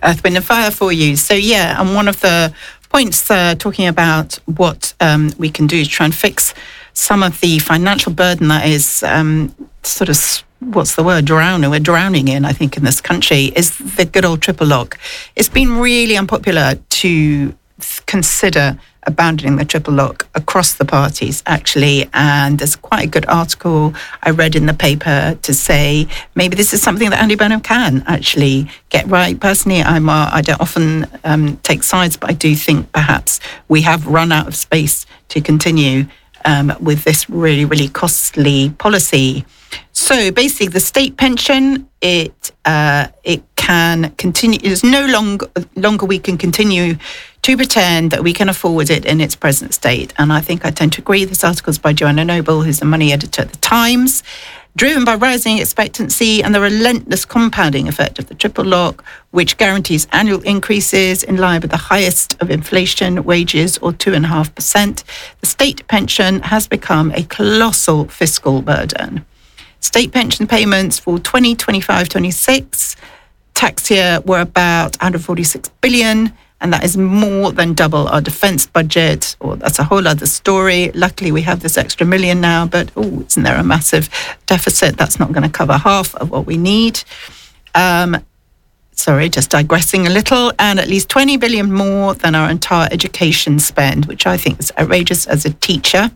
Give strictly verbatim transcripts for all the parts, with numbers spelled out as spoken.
Earth, Wind and Fire for you. So yeah, and one of the points uh, talking about what um, we can do to try and fix some of the financial burden that is um, sort of, what's the word, drowning, we're drowning in, I think, in this country, is the good old triple lock. It's been really unpopular to consider abandoning the triple lock across the parties, actually. And there's quite a good article I read in the paper to say maybe this is something that Andy Burnham can actually get right. Personally, I'm uh, I don't often um, take sides, but I do think perhaps we have run out of space to continue um, with this really, really costly policy. So basically, the state pension, it uh, it can continue. There's no long, longer we can continue to pretend that we can afford it in its present state. And I think I tend to agree. This article is by Joanna Noble, who's the money editor at The Times. Driven by rising expectancy and the relentless compounding effect of the triple lock, which guarantees annual increases in line with the highest of inflation, wages, or two point five percent, the state pension has become a colossal fiscal burden. State pension payments for twenty twenty-five twenty-six tax year were about one hundred forty-six billion, and that is more than double our defence budget. Or that's a whole other story. Luckily, we have this extra million now, but oh, isn't there a massive deficit? That's not going to cover half of what we need. Um, sorry, just digressing a little. And at least twenty billion more than our entire education spend, which I think is outrageous as a teacher.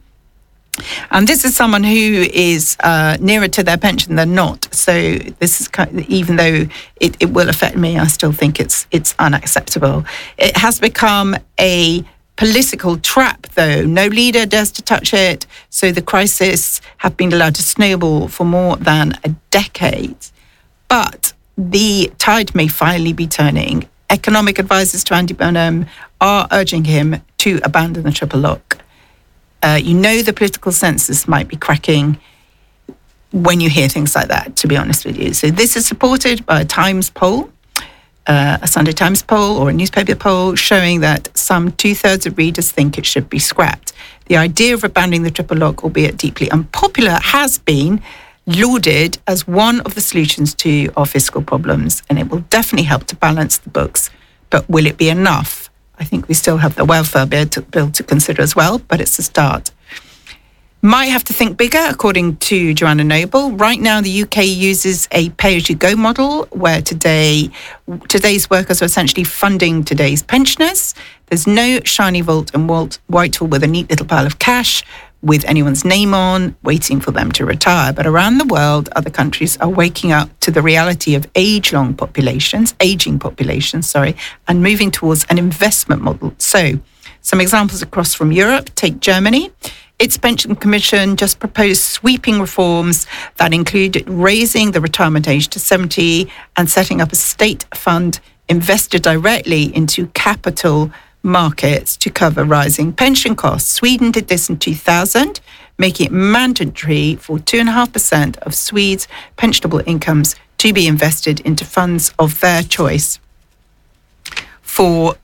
And this is someone who is uh, nearer to their pension than not. So this is kind of, even though it, it will affect me, I still think it's it's unacceptable. It has become a political trap, though. No leader dares to touch it. So the crisis have been allowed to snowball for more than a decade. But the tide may finally be turning. Economic advisors to Andy Burnham are urging him to abandon the triple lock. Uh, you know the political census might be cracking when you hear things like that, to be honest with you. So this is supported by a Times poll, uh, a Sunday Times poll or a newspaper poll showing that some two-thirds of readers think it should be scrapped. The idea of abandoning the triple lock, albeit deeply unpopular, has been lauded as one of the solutions to our fiscal problems, and it will definitely help to balance the books. But will it be enough? I think we still have the welfare bill to, bill to consider as well, but it's a start. Might have to think bigger, according to Joanna Noble. Right now, the U K uses a pay-as-you-go model where today today's workers are essentially funding today's pensioners. There's no shiny vault in Whitehall with a neat little pile of cash with anyone's name on, waiting for them to retire. But around the world, other countries are waking up to the reality of age-long populations, aging populations, sorry, and moving towards an investment model. So, some examples across from Europe. Take Germany. Its pension commission just proposed sweeping reforms that included raising the retirement age to seventy and setting up a state fund invested directly into capital markets to cover rising pension costs. Sweden did this in two thousand, making it mandatory for two point five percent of Swedes' pensionable incomes to be invested into funds of their choice for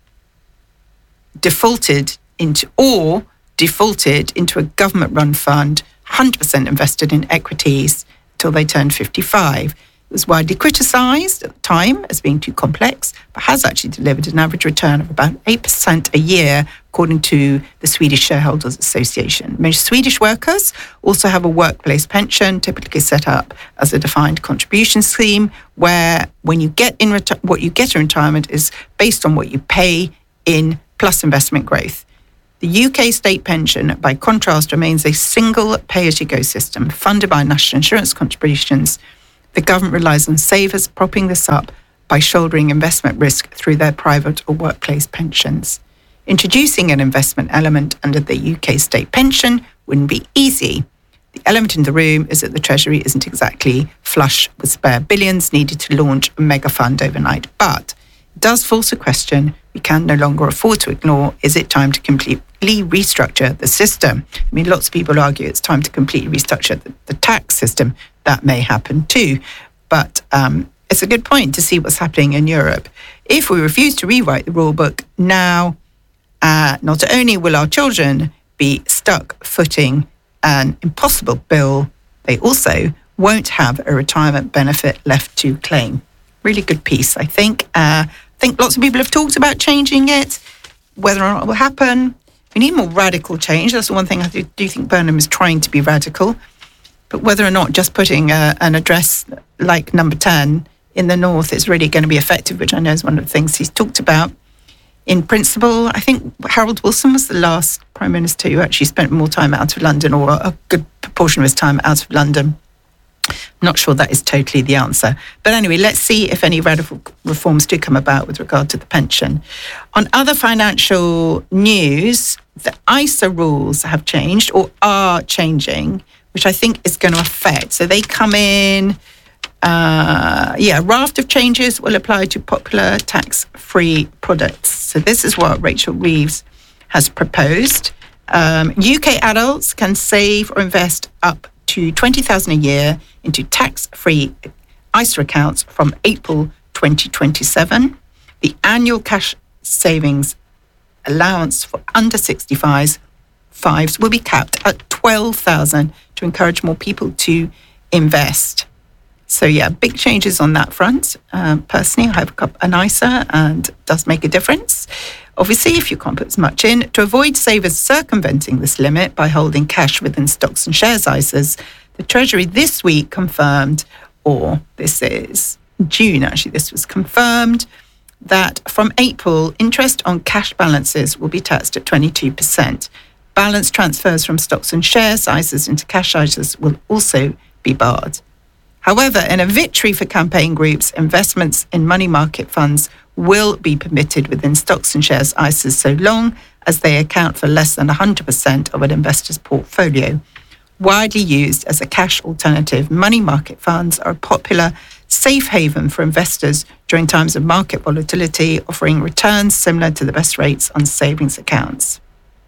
defaulted into or defaulted into a government-run fund, one hundred percent invested in equities until they turned fifty-five. It was widely criticised at the time as being too complex, but has actually delivered an average return of about eight percent a year, according to the Swedish Shareholders Association. Most Swedish workers also have a workplace pension, typically set up as a defined contribution scheme, where when you get in reti- what you get in retirement is based on what you pay in plus investment growth. The U K state pension, by contrast, remains a single pay-as-you-go system funded by national insurance contributions. The government relies on savers propping this up by shouldering investment risk through their private or workplace pensions. Introducing an investment element under the U K state pension wouldn't be easy. The element in the room is that the Treasury isn't exactly flush with spare billions needed to launch a mega fund overnight. But it does force a question we can no longer afford to ignore. Is it time to completely restructure the system? I mean, lots of people argue it's time to completely restructure the, the tax system. That may happen too. But um, it's a good point to see what's happening in Europe. If we refuse to rewrite the rule book now, uh, not only will our children be stuck footing an impossible bill, they also won't have a retirement benefit left to claim. Really good piece, I think. Uh, think lots of people have talked about changing it. Whether or not it will happen, we need more radical change. That's the one thing I do, do think Burnham is trying to be radical. But whether or not just putting a, an address like number ten in the north is really going to be effective, which I know is one of the things he's talked about. In principle, I think Harold Wilson was the last Prime Minister who actually spent more time out of London, or a good proportion of his time out of London. I'm not sure that is totally the answer. But anyway, let's see if any radical reforms do come about with regard to the pension. On other financial news, the I S A rules have changed or are changing, which I think is going to affect. So they come in, uh, yeah, a raft of changes will apply to popular tax-free products. So this is what Rachel Reeves has proposed. Um, U K adults can save or invest up to twenty thousand dollars a year into tax-free I S A accounts from April twenty twenty-seven. The annual cash savings allowance for under sixty-fives will be capped at twelve thousand dollars to encourage more people to invest. So yeah, big changes on that front. Um, personally, I have an I S A and it does make a difference. Obviously, if you can't put as much in, to avoid savers circumventing this limit by holding cash within stocks and shares I S As, the Treasury this week confirmed, or this is June actually, this was confirmed, that from April, interest on cash balances will be taxed at twenty-two percent. Balance transfers from stocks and shares I S As into cash I S As will also be barred. However, in a victory for campaign groups, investments in money market funds will be permitted within stocks and shares I S As so long as they account for less than one hundred percent of an investor's portfolio. Widely used as a cash alternative, money market funds are a popular safe haven for investors during times of market volatility, offering returns similar to the best rates on savings accounts.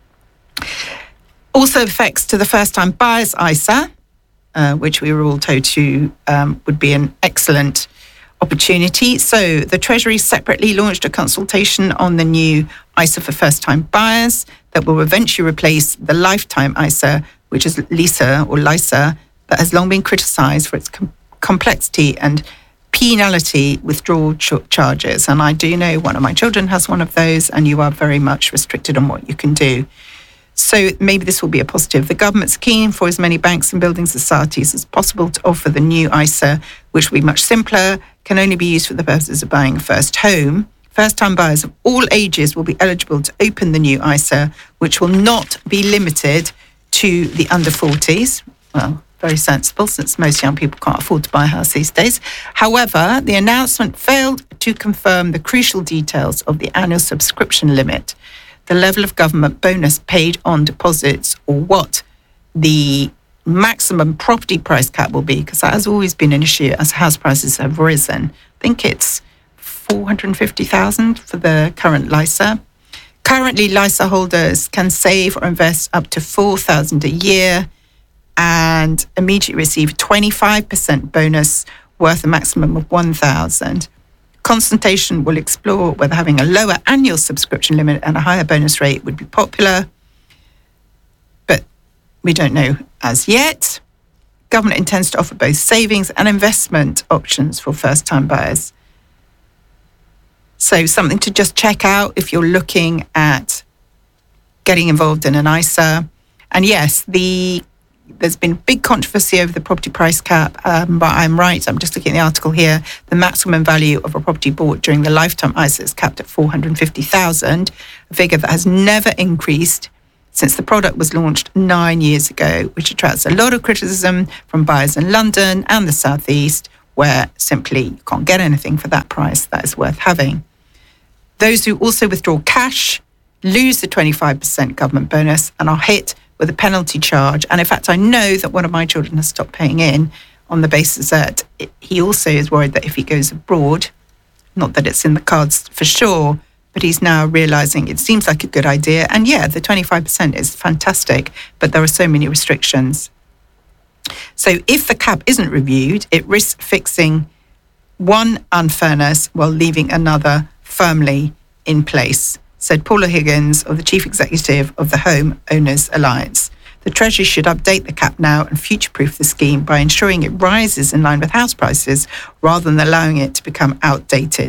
Also affects to the first-time buyers I S A, uh, which we were all told to um, would be an excellent opportunity. So the Treasury separately launched a consultation on the new I S A for first-time buyers that will eventually replace the lifetime I S A, which is LISA or LISA, that has long been criticised for its com- complexity and penalty withdrawal ch- charges. And I do know one of my children has one of those, and you are very much restricted on what you can do. So maybe this will be a positive. The government's keen for as many banks and building societies as possible to offer the new I S A, which will be much simpler, can only be used for the purposes of buying a first home. First-time buyers of all ages will be eligible to open the new I S A, which will not be limited to the under forties. Well, very sensible, since most young people can't afford to buy a house these days. However, the announcement failed to confirm the crucial details of the annual subscription limit, the level of government bonus paid on deposits, or what the maximum property price cap will be, because that has always been an issue as house prices have risen. I think it's four hundred fifty thousand for the current LISA. Currently, LISA holders can save or invest up to four thousand dollars a year and immediately receive twenty-five percent bonus worth a maximum of one thousand dollars. Consultation will explore whether having a lower annual subscription limit and a higher bonus rate would be popular, but we don't know as yet. Government intends to offer both savings and investment options for first-time buyers. So something to just check out if you're looking at getting involved in an I S A. And yes, the there's been big controversy over the property price cap, um, but I'm right, I'm just looking at the article here. The maximum value of a property bought during the lifetime I S A is capped at four hundred fifty thousand dollars, a figure that has never increased since the product was launched nine years ago, which attracts a lot of criticism from buyers in London and the South East, where simply you can't get anything for that price that is worth having. Those who also withdraw cash lose the twenty-five percent government bonus and are hit with a penalty charge. And in fact, I know that one of my children has stopped paying in on the basis that it, he also is worried that if he goes abroad, not that it's in the cards for sure, but he's now realising it seems like a good idea. And yeah, the twenty-five percent is fantastic, but there are so many restrictions. So if the cap isn't reviewed, it risks fixing one unfairness while leaving another firmly in place, said Paula Higgins, of the Chief Executive of the Home Owners Alliance. The Treasury should update the cap now and future-proof the scheme by ensuring it rises in line with house prices rather than allowing it to become outdated.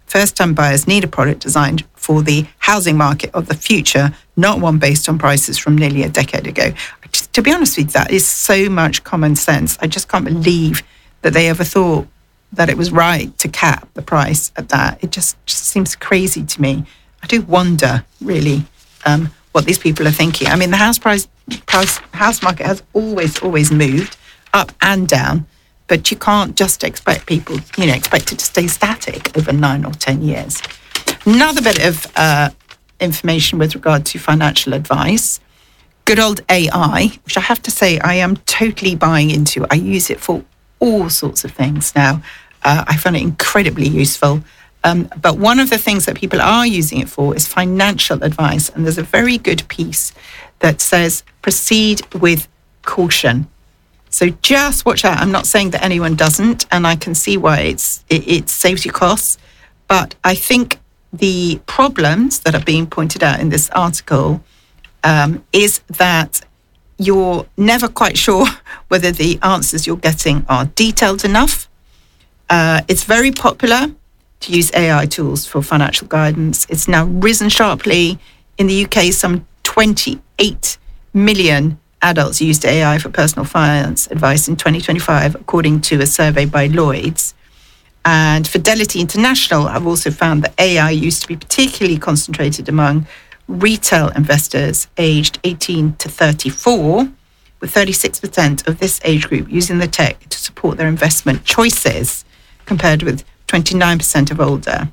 First-time buyers need a product designed for the housing market of the future, not one based on prices from nearly a decade ago. Just, to be honest with you, that is so much common sense. I just can't believe that they ever thought that it was right to cap the price at that. It just, just seems crazy to me. I do wonder, really, um, what these people are thinking. I mean, the house price, price house market has always, always moved up and down, but you can't just expect people, you know, expect it to stay static over nine or ten years. Another bit of uh, information with regard to financial advice. Good old A I, which I have to say I am totally buying into. I use it for all sorts of things now. Uh, I find it incredibly useful. Um, but one of the things that people are using it for is financial advice. And there's a very good piece that says, proceed with caution. So just watch out. I'm not saying that anyone doesn't, and I can see why it's it, it saves you costs. But I think the problems that are being pointed out in this article um, is that you're never quite sure whether the answers you're getting are detailed enough. Uh, it's very popular to use A I tools for financial guidance. It's now risen sharply. In the U K, some twenty-eight million adults used A I for personal finance advice in twenty twenty-five, according to a survey by Lloyds. And Fidelity International have also found that A I used to be particularly concentrated among retail investors aged eighteen to thirty-four, with thirty-six percent of this age group using the tech to support their investment choices, compared with twenty-nine percent of older.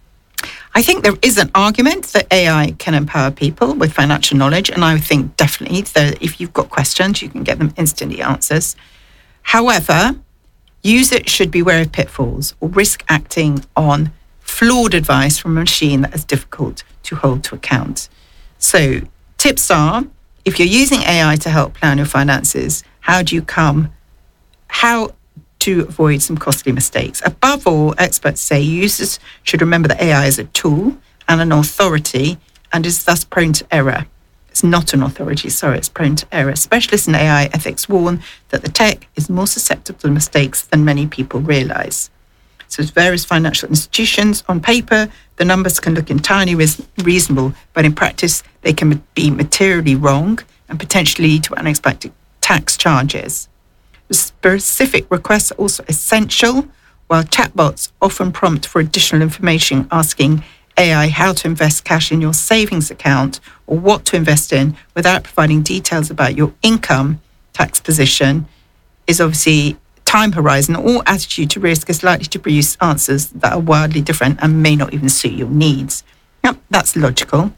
I think there is an argument that A I can empower people with financial knowledge, and I think definitely that if you've got questions, you can get them instantly answers. However, users should be aware of pitfalls or risk acting on flawed advice from a machine that is difficult to hold to account. So tips are, if you're using A I to help plan your finances, how do you come, how to avoid some costly mistakes? Above all, experts say users should remember that A I is a tool and an authority and is thus prone to error. It's not an authority, sorry, it's prone to error. Specialists in A I ethics warn that the tech is more susceptible to mistakes than many people realise. So as various financial institutions, on paper, the numbers can look entirely res- reasonable, but in practice, they can be materially wrong and potentially lead to unexpected tax charges. Specific requests are also essential, while chatbots often prompt for additional information, asking A I how to invest cash in your savings account or what to invest in without providing details about your income tax position, is obviously time horizon or attitude to risk is likely to produce answers that are wildly different and may not even suit your needs. Yep, that's logical.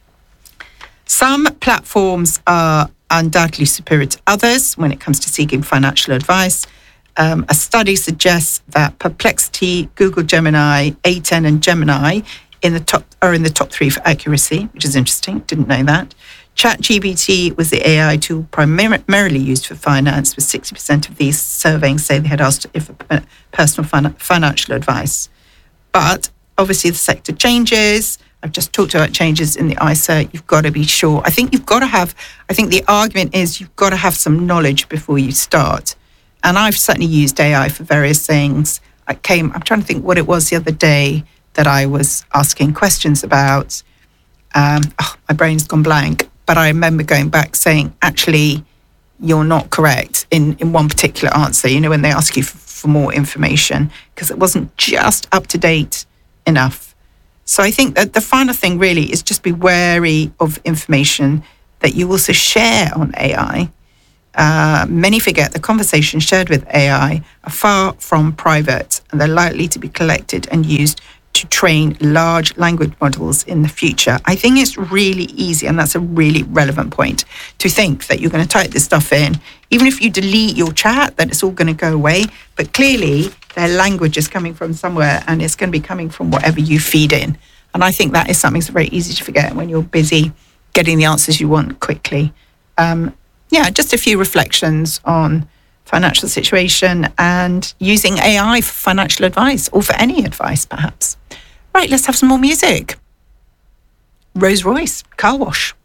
Some platforms are undoubtedly superior to others when it comes to seeking financial advice. Um, a study suggests that Perplexity, Google Gemini, A ten, and Gemini in the top are in the top three for accuracy, which is interesting. Didn't know that. ChatGPT was the A I tool primarily used for finance, with sixty percent of these surveying say they had asked if for personal fin- financial advice. But obviously the sector changes. I've just talked about changes in the I S A. You've got to be sure. I think you've got to have, I think the argument is you've got to have some knowledge before you start. And I've certainly used A I for various things. I came, I'm trying to think what it was the other day that I was asking questions about. Um, oh, my brain's gone blank. But I remember going back saying, actually, you're not correct in, in one particular answer, you know, when they ask you for, for more information, because it wasn't just up to date enough. So I think that the final thing really is just be wary of information that you also share on A I. Uh, many forget the conversations shared with A I are far from private, and they're likely to be collected and used to train large language models in the future. I think it's really easy, and that's a really relevant point, to think that you're going to type this stuff in, even if you delete your chat, that it's all going to go away. But clearly, their language is coming from somewhere, and it's going to be coming from whatever you feed in. And I think that is something that's very easy to forget when you're busy getting the answers you want quickly. Um, yeah, just a few reflections on financial situation and using A I for financial advice, or for any advice, perhaps. Right, let's have some more music. Rose Royce, Car Wash.